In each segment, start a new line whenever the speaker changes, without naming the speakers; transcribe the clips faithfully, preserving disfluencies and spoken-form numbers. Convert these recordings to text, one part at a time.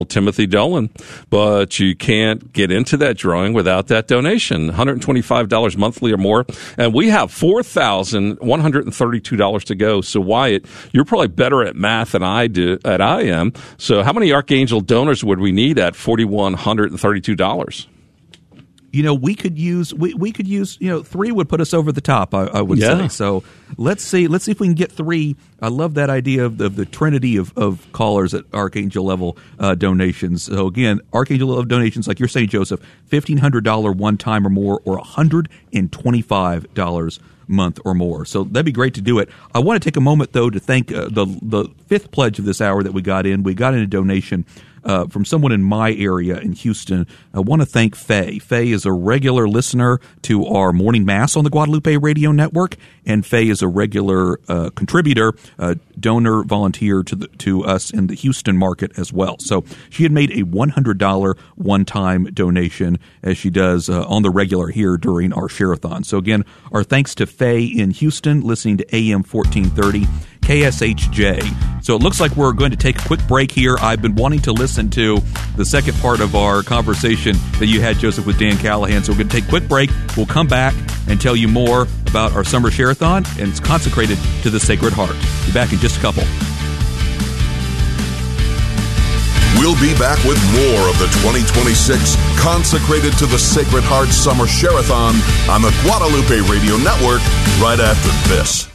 Timothy Dolan. But you can't get into that drawing without that donation, one hundred twenty-five dollars monthly or more. And we have four thousand one hundred thirty-two dollars to go. So, Wyatt, you're probably better at math than I do, at I am. So how many Archangel donors would we need at four thousand one hundred thirty-two dollars?
You know, we could use we, we could use you know three would put us over the top. I, I would
yeah.
say. So let's see let's see if we can get three. I love that idea of the, of the trinity of, of callers at Archangel level uh, donations. So again, Archangel level donations, like you're saying, Joseph, fifteen hundred dollars one time or more, or one hundred twenty-five dollars month or more. So that'd be great to do it. I want to take a moment though to thank uh, the the fifth pledge of this hour that we got in. We got in a donation Uh, from someone in my area in Houston. I want to thank Faye. Faye is a regular listener to our morning mass on the Guadalupe Radio Network, and Faye is a regular uh, contributor, uh, donor, volunteer to the, to us in the Houston market as well. So she had made a one hundred dollars one-time donation, as she does uh, on the regular here during our share-a-thon. So again, our thanks to Faye in Houston, listening to A M fourteen thirty. K S H J. So it looks like we're going to take a quick break here. I've been wanting to listen to the second part of our conversation that you had, Joseph, with Dan Callahan. So we're going to take a quick break. We'll come back and tell you more about our summer share-a-thon, and it's consecrated to the Sacred Heart. Be back in just a couple.
We'll be back with more of the twenty twenty-six Consecrated to the Sacred Heart Summer Share-a-thon on the Guadalupe Radio Network right after this.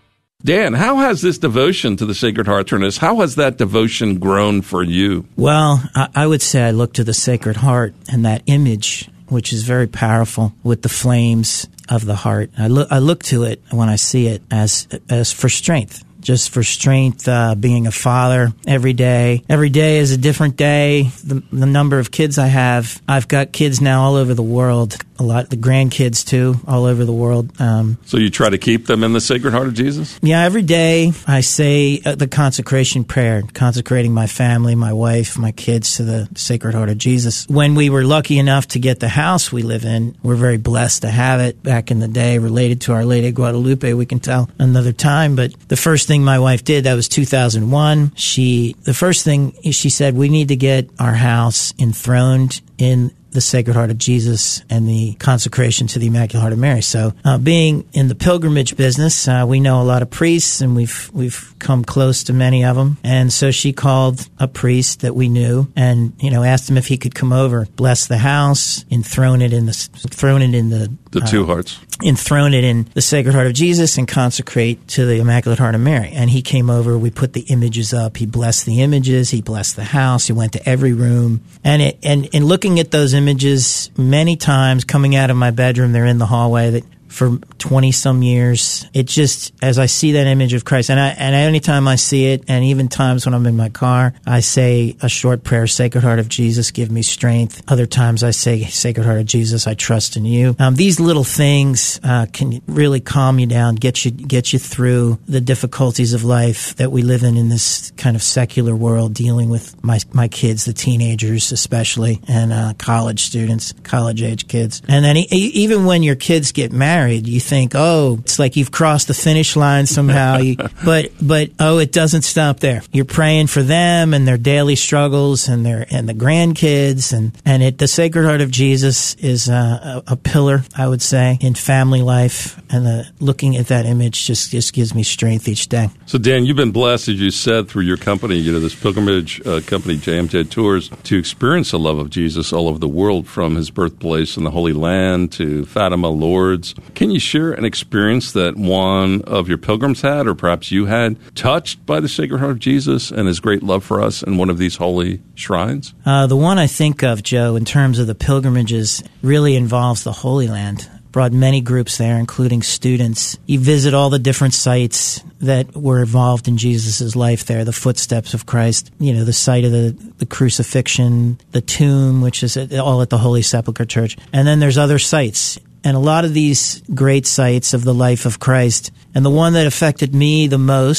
Dan, how has this devotion to the Sacred Heart, Trinus, how has that devotion grown for you?
Well, I, I would say I look to the Sacred Heart and that image, which is very powerful, with the flames of the heart. I look, I look to it when I see it as as for strength. Just for strength, uh, being a father every day. Every day is a different day. The, the number of kids I have, I've got kids now all over the world. A lot, the grandkids too, all over the world. Um,
so you try to keep them in the Sacred Heart of Jesus?
Yeah, every day I say uh, the consecration prayer, consecrating my family, my wife, my kids to the Sacred Heart of Jesus. When we were lucky enough to get the house we live in, we're very blessed to have it back in the day, related to Our Lady of Guadalupe. We can tell another time, but the first thing my wife did, that was two thousand one. She, the first thing she said, we need to get our house enthroned in the Sacred Heart of Jesus and the consecration to the Immaculate Heart of Mary. So, uh, being in the pilgrimage business, uh, we know a lot of priests, and we've we've come close to many of them. And so she called a priest that we knew, and you know, asked him if he could come over, bless the house, enthrone it in the enthrone it in the
the
uh,
two hearts,
enthrone it in the Sacred Heart of Jesus, and consecrate to the Immaculate Heart of Mary. And he came over. We put the images up. He blessed the images. He blessed the house. He went to every room, and it and in looking at those images. Images many times coming out of my bedroom, they're in the hallway, that for twenty some years, it just, as I see that image of Christ, and I, and anytime I see it, and even times when I'm in my car, I say a short prayer, Sacred Heart of Jesus, give me strength. Other times I say, Sacred Heart of Jesus, I trust in you. Um, these little things uh, can really calm you down, get you get you through the difficulties of life that we live in in this kind of secular world, dealing with my my kids, the teenagers especially, and uh, college students, college-age kids. And then e- even when your kids get married, you think, oh, it's like you've crossed the finish line somehow. you, but but oh, it doesn't stop there. You're praying for them and their daily struggles, and their and the grandkids, and and it. The Sacred Heart of Jesus is a, a, a pillar, I would say, in family life, and the, looking at that image just just gives me strength each day.
So Dan, you've been blessed, as you said, through your company, you know, this pilgrimage uh, company, J M J Tours, to experience the love of Jesus all over the world, from his birthplace in the Holy Land to Fatima, Lourdes. Can you share an experience that one of your pilgrims had, or perhaps you had, touched by the Sacred Heart of Jesus and his great love for us in one of these holy shrines?
Uh, the one I think of, Joe, in terms of the pilgrimages, really involves the Holy Land. Brought many groups there, including students. You visit all the different sites that were involved in Jesus' life there, the footsteps of Christ, you know, the site of the, the crucifixion, the tomb, which is at, all at the Holy Sepulchre Church. And then there's other sites. And a lot of these great sites of the life of Christ, and the one that affected me the most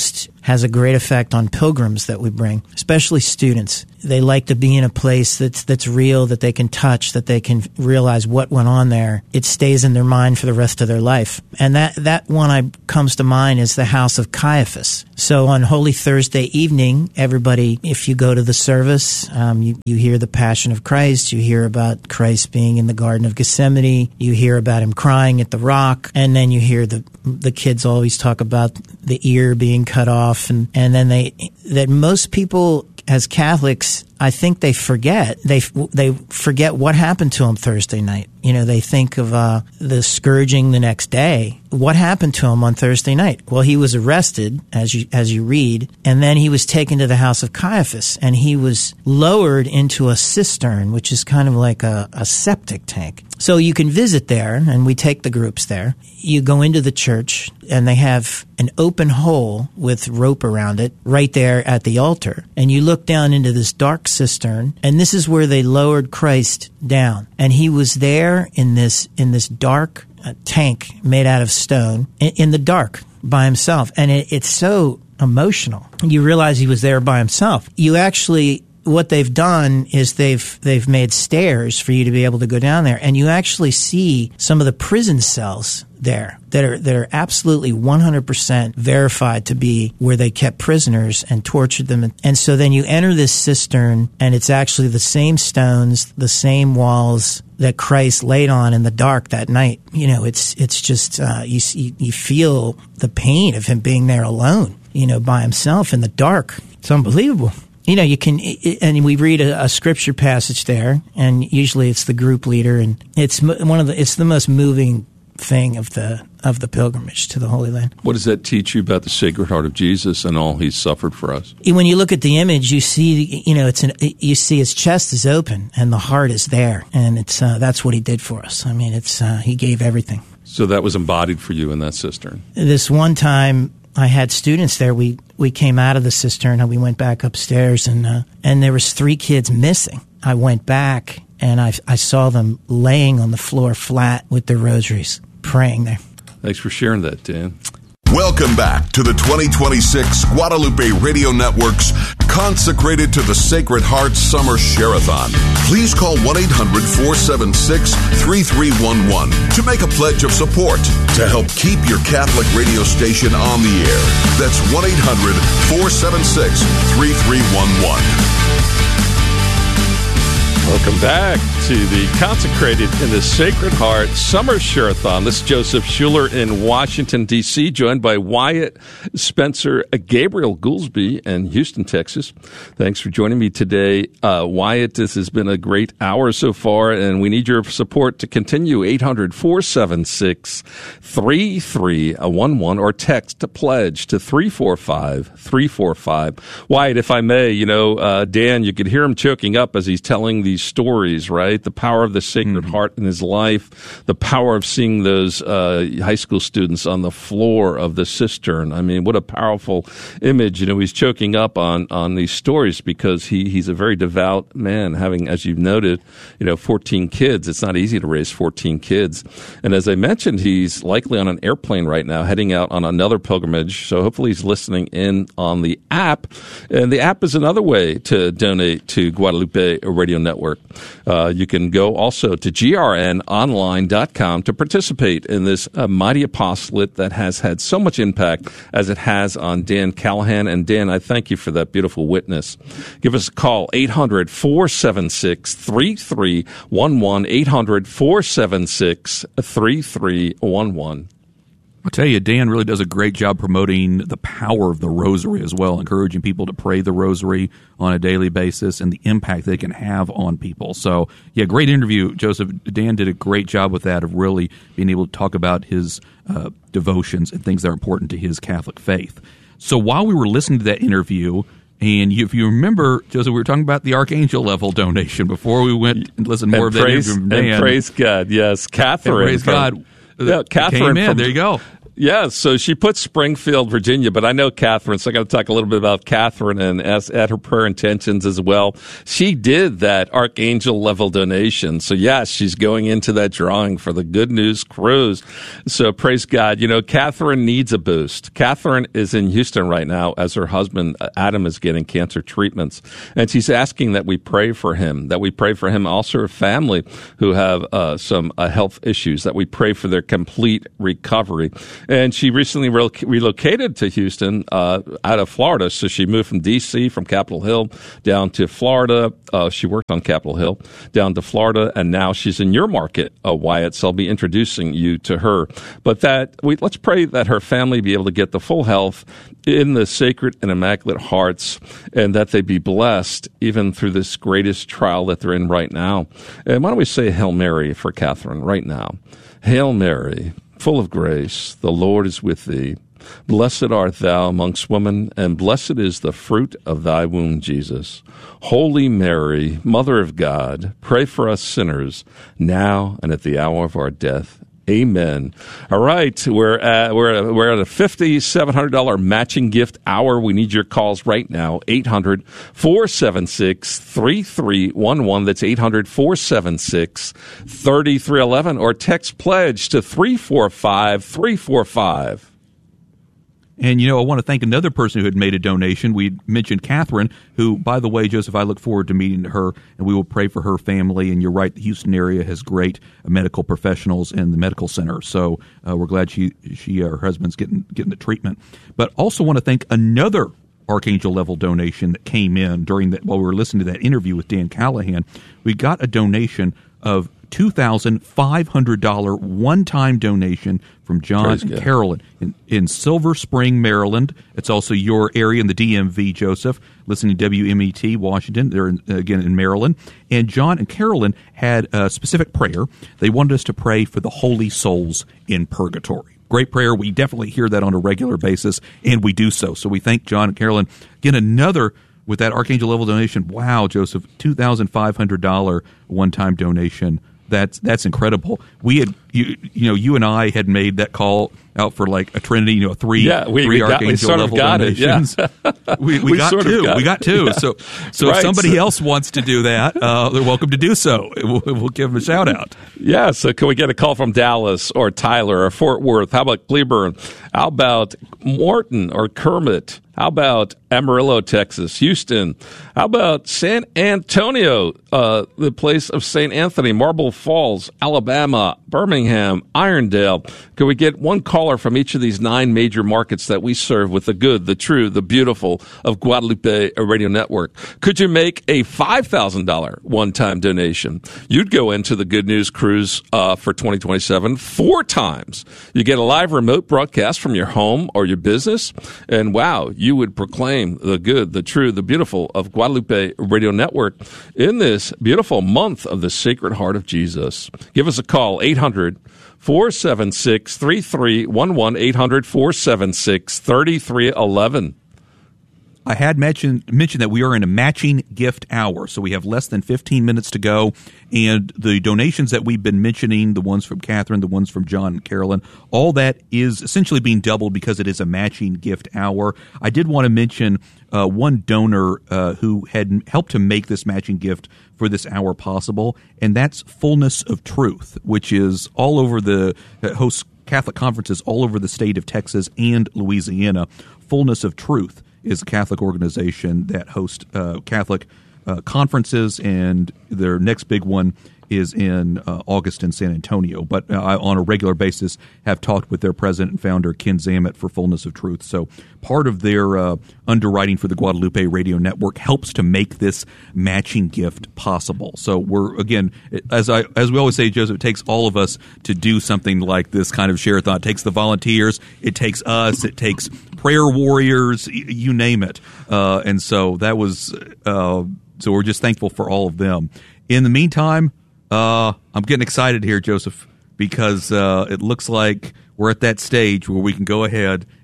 has a great effect on pilgrims that we bring, especially students. They like to be in a place that's that's real, that they can touch, that they can realize what went on there. It stays in their mind for the rest of their life. And that, that one I, comes to mind is the house of Caiaphas. So on Holy Thursday evening, everybody, if you go to the service, um, you, you hear the Passion of Christ, you hear about Christ being in the Garden of Gethsemane, you hear about him crying at the rock, and then you hear the the kids always talk about the ear being cut off, and, and then they that most people as Catholics, I think they forget. They they forget what happened to him Thursday night. You know, they think of uh, the scourging the next day. What happened to him on Thursday night? Well, he was arrested, as you as you read, and then he was taken to the house of Caiaphas, and he was lowered into a cistern, which is kind of like a, a septic tank. So you can visit there, and we take the groups there. You go into the church, and they have an open hole with rope around it right there at the altar. And you look down into this dark cistern, and this is where they lowered Christ down. And he was there in this in this dark uh, tank made out of stone, in, in the dark, by himself. And it, it's so emotional. You realize he was there by himself. You actually... What they've done is they've they've made stairs for you to be able to go down there, and you actually see some of the prison cells there that are that are absolutely one hundred percent verified to be where they kept prisoners and tortured them. And so then you enter this cistern, and it's actually the same stones, the same walls that Christ laid on in the dark that night. You know, it's it's just uh, you you feel the pain of him being there alone, you know, by himself in the dark. It's unbelievable. You know, you can, and we read a, a scripture passage there, and usually it's the group leader, and it's one of the, it's the most moving thing of the of the pilgrimage to the Holy Land.
What does that teach you about the Sacred Heart of Jesus and all He's suffered for us?
When you look at the image, you see, you know, it's an, you see his chest is open and the heart is there, and it's uh, that's what He did for us. I mean, it's uh, He gave everything.
So that was embodied for you in that cistern.
This one time, I had students there. We we came out of the cistern and we went back upstairs, and uh, and there was three kids missing. I went back and I I saw them laying on the floor flat with their rosaries, praying there.
Thanks for sharing that, Dan.
Welcome back to the twenty twenty-six Guadalupe Radio Network's Consecrated to the Sacred Heart Summer Share-a-thon. Please call one eight hundred four seven six three three one one to make a pledge of support to help keep your Catholic radio station on the air. That's one eight hundred four seven six three three one one.
Welcome back to the Consecrated in the Sacred Heart Summer Share-a-thon. This is Joseph Schuler in Washington, D C, joined by Wyatt Spencer, Gabriel Goolsby in Houston, Texas. Thanks for joining me today. Uh, Wyatt, this has been a great hour so far, and we need your support to continue. eight hundred four seven six three three one one or text to pledge to three four five three four five. Wyatt, if I may, you know, uh, Dan, you could hear him choking up as he's telling these stories, right? The power of the Sacred mm-hmm. Heart in his life, the power of seeing those uh, high school students on the floor of the cistern. I mean, what a powerful image. You know, he's choking up on, on these stories because he, he's a very devout man, having, as you've noted, you know, fourteen kids. It's not easy to raise fourteen kids. And as I mentioned, he's likely on an airplane right now, heading out on another pilgrimage. So hopefully he's listening in on the app. And the app is another way to donate to Guadalupe Radio Network. Uh, you can go also to G R N online dot com to participate in this uh, mighty apostolate that has had so much impact as it has on Dan Callahan. And Dan, I thank you for that beautiful witness. Give us a call, eight hundred four seven six three three one one, eight hundred four seven six three three one one.
I'll tell you, Dan really does a great job promoting the power of the rosary as well, encouraging people to pray the rosary on a daily basis and the impact they can have on people. So, yeah, great interview, Joseph. Dan did a great job with that, of really being able to talk about his uh, devotions and things that are important to his Catholic faith. So while we were listening to that interview, and if you remember, Joseph, we were talking about the Archangel level donation before we went and listened more
and
of
praise,
that interview from Dan.
And praise God, yes. Catherine.
And praise
from,
God.
Yeah, Catherine
came in.
From,
there you go.
Yeah, so she put Springfield, Virginia, but I know Catherine, so I got to talk a little bit about Catherine and as, at her prayer intentions as well. She did that Archangel level donation. So, yes, she's going into that drawing for the Good News Cruise. So, praise God. You know, Catherine needs a boost. Catherine is in Houston right now as her husband, Adam, is getting cancer treatments. And she's asking that we pray for him, that we pray for him, also her family who have uh, some uh, health issues, that we pray for their complete recovery. And she recently re- relocated to Houston uh, out of Florida. So she moved from D C, from Capitol Hill, down to Florida. Uh, she worked on Capitol Hill, down to Florida, and now she's in your market, uh, Wyatt. So I'll be introducing you to her. But that we let's pray that her family be able to get the full health in the Sacred and Immaculate Hearts, and that they be blessed even through this greatest trial that they're in right now. And why don't we say Hail Mary for Catherine right now? Hail Mary, full of grace, the Lord is with thee. Blessed art thou amongst women, and blessed is the fruit of thy womb, Jesus. Holy Mary, Mother of God, pray for us sinners, now and at the hour of our death. Amen. All right, we're at, we're at, we're at a five thousand seven hundred dollars matching gift hour. We need your calls right now. eight hundred, four seven six, three three one one. That's eight hundred, four seven six, three three one one. Or text pledge to three four five, three four five.
And, you know, I want to thank another person who had made a donation. We mentioned Catherine, who, by the way, Joseph, I look forward to meeting her, and we will pray for her family. And you're right, the Houston area has great medical professionals in the medical center. So uh, we're glad she, she uh, her husband's getting getting the treatment. But also want to thank another Archangel level donation that came in during that while we were listening to that interview with Dan Callahan. We got a donation of two thousand five hundred dollars one-time donation from John
Praise
and
God.
Carolyn in, in Silver Spring, Maryland. It's also your area in the D M V, Joseph, listening to W M E T, Washington. They're, in, again, in Maryland. And John and Carolyn had a specific prayer. They wanted us to pray for the holy souls in purgatory. Great prayer. We definitely hear that on a regular basis, and we do so. So we thank John and Carolyn. Again, another with that Archangel level donation. Wow, Joseph, two thousand five hundred dollars one-time donation. That's that's incredible. We had you you know you and I had made that call out for like a Trinity, you know, three
yeah, we,
three
we got,
Archangel
we sort
level
of got
donations.
It, yeah.
we, we,
we
got
sort of
two.
got
we got two.
Yeah.
So so
right.
if somebody
so,
else wants to do that, uh, they're welcome to do so. We'll, we'll give them a shout out.
Yeah. So can we get a call from Dallas or Tyler or Fort Worth? How about Cleburne? How about Morton or Kermit? How about Amarillo, Texas, Houston? How about San Antonio, uh, the place of Saint Anthony, Marble Falls, Alabama, Birmingham, Irondale? Can we get one caller from each of these nine major markets that we serve with the good, the true, the beautiful of Guadalupe Radio Network? Could you make a five thousand dollars one-time donation? You'd go into the Good News Cruise uh, for twenty twenty-seven four times. You get a live remote broadcast from your home or your business, and wow, you would proclaim the good, the true, the beautiful of Guadalupe Radio Network in this beautiful month of the Sacred Heart of Jesus. Give us a call, eight hundred, four seven six, three three one one, eight hundred, four seven six, three three one one.
I had mentioned mentioned that we are in a matching gift hour, so we have less than fifteen minutes to go, and the donations that we've been mentioning, the ones from Catherine, the ones from John and Carolyn, all that is essentially being doubled because it is a matching gift hour. I did want to mention uh, one donor uh, who had helped to make this matching gift for this hour possible, and that's Fullness of Truth, which is all over the uh, hosts Catholic conferences all over the state of Texas and Louisiana. Fullness of Truth is a Catholic organization that hosts uh, Catholic uh, conferences, and their next big one is in uh, August in San Antonio. But uh, I, on a regular basis, have talked with their president and founder, Ken Zamet, for Fullness of Truth. So part of their uh, underwriting for the Guadalupe Radio Network helps to make this matching gift possible. So we're, again, as I as we always say, Joseph, it takes all of us to do something like this kind of share-a-thon. It takes the volunteers, it takes us, it takes prayer warriors, you name it. Uh, and so that was, uh, so we're just thankful for all of them. In the meantime, Uh, I'm getting excited here, Joseph, because uh, it looks like we're at that stage where we can go ahead